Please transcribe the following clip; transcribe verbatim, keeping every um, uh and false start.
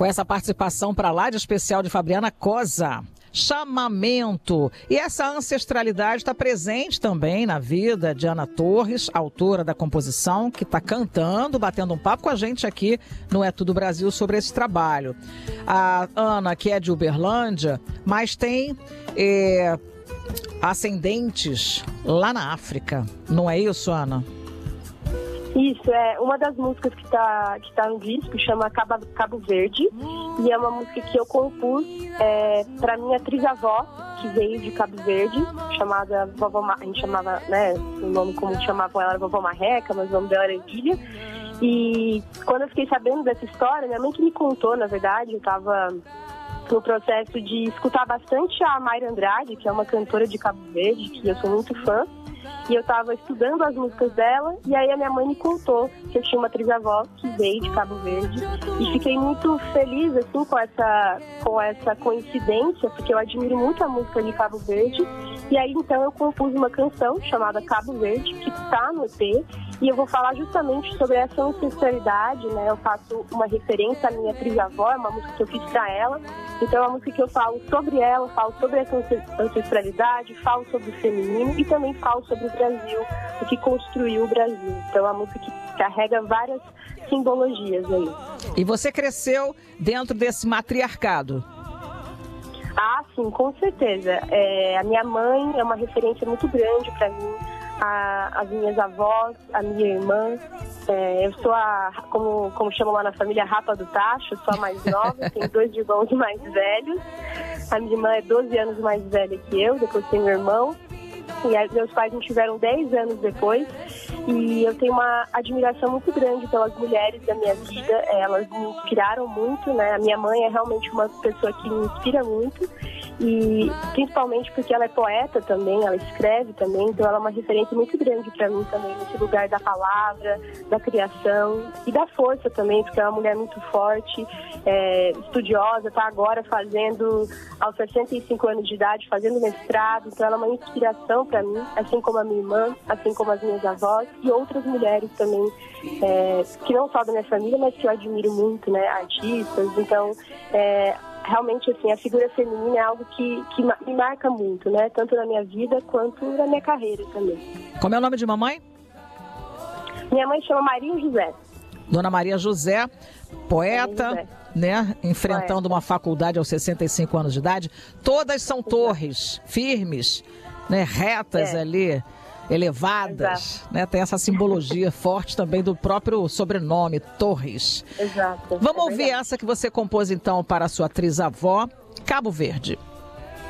Com essa participação para lá de especial de Fabiana Cosa. Chamamento. E essa ancestralidade está presente também na vida de Ana Torres, autora da composição, que está cantando, batendo um papo com a gente aqui no É Tudo Brasil sobre esse trabalho. A Ana, que é de Uberlândia, mas tem é, ascendentes lá na África. Não é isso, Ana? Isso, é uma das músicas que está que tá no disco, chama Cabo, Cabo Verde, e é uma música que eu compus é, para minha trisavó, que veio de Cabo Verde, chamada Vovó, a gente chamava, né, o nome como chamavam ela era Vovó Marreca, mas o nome dela era Emília. E quando eu fiquei sabendo dessa história, minha mãe que me contou, na verdade, eu estava no processo de escutar bastante a Mayra Andrade, que é uma cantora de Cabo Verde, que eu sou muito fã. E eu estava estudando as músicas dela, e aí a minha mãe me contou que eu tinha uma trisavó que veio de Cabo Verde. E fiquei muito feliz, assim, com essa, com essa coincidência, porque eu admiro muito a música de Cabo Verde. E aí, então, eu compus uma canção chamada Cabo Verde, que está no E P, e eu vou falar justamente sobre essa ancestralidade, né? Eu faço uma referência à minha trisavó, é uma música que eu fiz para ela. Então, é uma música que eu falo sobre ela, falo sobre essa ancestralidade, falo sobre o feminino e também falo sobre o Brasil, o que construiu o Brasil. Então, é uma música que carrega várias simbologias aí. E você cresceu dentro desse matriarcado? Ah, sim, com certeza. É, a minha mãe é uma referência muito grande para mim, a, as minhas avós, a minha irmã. É, eu sou a, como, como chamam lá na família, a rapa do tacho, sou a mais nova, tenho dois irmãos mais velhos. A minha irmã é doze anos mais velha que eu, depois tenho um irmão. E aí, meus pais me tiveram dez anos depois, e eu tenho uma admiração muito grande pelas mulheres da minha vida. Elas me inspiraram muito, né? A minha mãe é realmente uma pessoa que me inspira muito, e principalmente porque ela é poeta também, ela escreve também, então ela é uma referência muito grande para mim também, nesse lugar da palavra, da criação e da força também, porque é uma mulher muito forte, é, estudiosa, está agora fazendo, aos sessenta e cinco anos de idade, fazendo mestrado, então ela é uma inspiração para mim, assim como a minha irmã, assim como as minhas avós e outras mulheres também, é, que não só da minha família, mas que eu admiro muito, né, artistas. Então, é, realmente, assim, a figura feminina é algo que, que me marca muito, né, tanto na minha vida quanto na minha carreira também. Como é o nome de mamãe? Minha mãe chama Maria José. Dona Maria José, poeta, Maria José. Né, enfrentando poeta. Uma faculdade aos sessenta e cinco anos de idade. Todas são torres firmes, né, retas é. ali, elevadas, né, tem essa simbologia forte também do próprio sobrenome, Torres. Exato. Vamos é ouvir essa que você compôs então para a sua trisavó, Cabo Verde.